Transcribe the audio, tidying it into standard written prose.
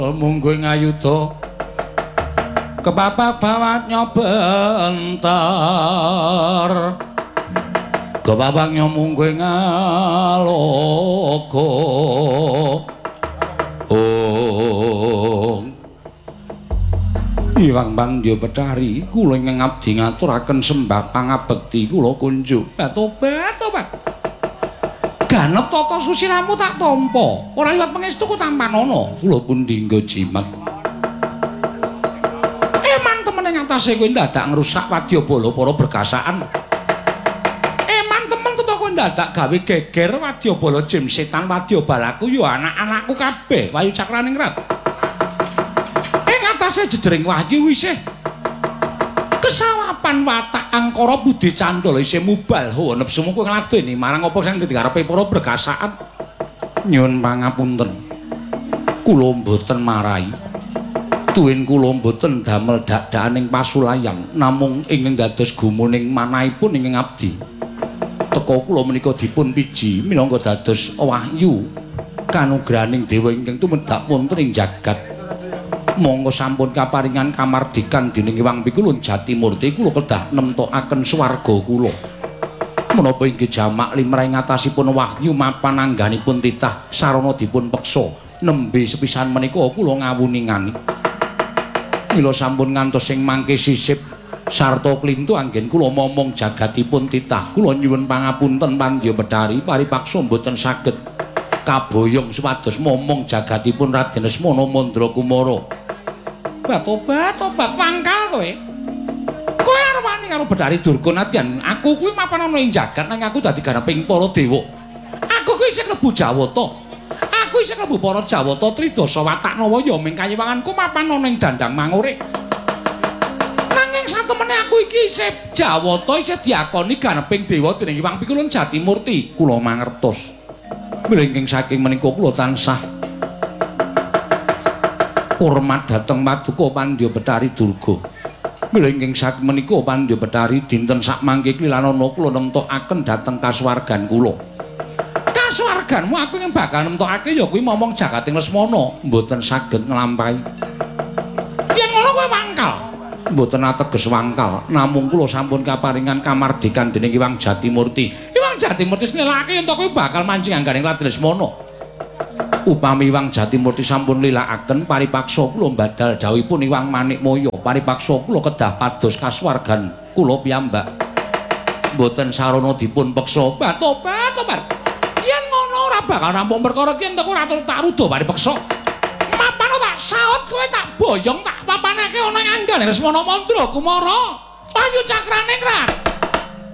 mungguh ngayuda kepapak bawat nyobentar kepapak nyomungguh ngalogo Iwang Pandya Betari kula ingkang abdi ngaturaken sembah pangabekti kula kunjuk. Tobat. Ganep tata susiramu tak tampa. Ora liwat pangestuku tampanana. Kula pun dinggo jimat. Eman temen ing atase kowe ndadak ngrusak wadyabala para bergasaan. Eman temen teta kowe ndadak gawe geger wadyabala jim setan wadyabalaku ya anak-anakku kabeh Wayu Cakraning Rat. Atase jejering wahyu isih kesawapan watak angkara budi candala isih mubal hawa nepsumu kowe ngladeni marang apa sing dadi karepe para bergasaan nyuwun pangapunten kula mboten marai tuwin kula mboten damel dak-dakaning pasulayan namung ingkang dados gumuning manahipun ingkang abdi teka kula menika dipun piji minangka dados wahyu kanugrahaning dewa ingkang tumedhak wonten ing jagat monggo sampun kaparingan kamardikan dening Hyang Pikulun Jatimurti kula kedah nemtokaken swarga kula menapa inggih jamak limrahing ngatasipun wahyu mapan angganipun titah sarana dipun peksa nembe sepisan menika kula ngawuningani mila sampun ngantos ing mangke sisip sarta klintu anggen kula momong jagatipun titah kula nyuwun pangapunten Pandya Betari paripaksa mboten saged kaboyong supados momong jagatipun Raden Lesmana Mandra Kumara. Tobat wangkal kowe. Kowe arep wani karo Betari Durganadyan. Aku kuwi mapan ana ing jagat nang aku dadi garaping para dewa. Aku kuwi isih klebu Jawata. Aku isih klebu para Jawata Tridasa Wataknawa ya ming kayewanganku mapan ana ing Dandang Mangurik. Nanging satemene aku iki isih Jawata isih diakoni garaping dewa dening Hyang Pikulun Jatimurti. Kula mangertos. Mlingking saking menika kula tansah hormat dhateng Paduka Pandya Betari Durga. Mlingking saking menika Pandya Betari dinten sak mangke klilanana kula nemtokaken dhateng kasuwargan kula. Kasuwarganmu aku ing bakal nemtokake ya kuwi momong jagating Lesmana mboten saged nglampahi. Yen ngono kowe wangkal. Mboten ateges wangkal, namung kula sampun kaparingan kamardikan dening Hyang Jatimurti. Hyang Jatimurti nilakake yen to kowe bakal mancing angganing Raden Lesmana. Upami Hyang Jatimurti sampun lilakaken paripaksa kula badal dawuhipun Hyang Manikmaya paripaksa kula kedah pados kasuwargan kula piyambak mboten sarana dipun peksa tobat yen ngono ora bakal rampung perkara iki entuk ora tak ruda paripaksa mapano tak saut kowe tak boyong tak papanake ana ing anggane Lesmana Mandra Kumara Wayu Cakraning Rat.